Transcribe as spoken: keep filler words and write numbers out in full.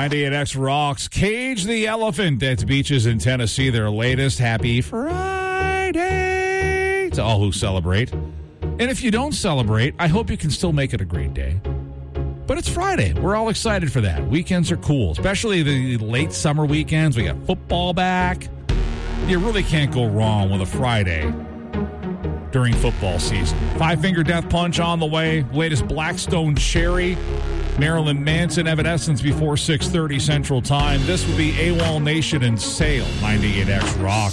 ninety-eight X rocks. Cage the Elephant at Beaches in Tennessee. Their latest Happy Friday to all who celebrate. And if you don't celebrate, I hope you can still make it a great day. But it's Friday. We're all excited for that. Weekends are cool, especially the late summer weekends. We got football back. You really can't go wrong with a Friday during football season. Five Finger Death Punch on the way. Latest Blackstone Cherry. Marilyn Manson, Evanescence before six thirty Central Time. This will be AWOL Nation and Sale. ninety-eight X Rock.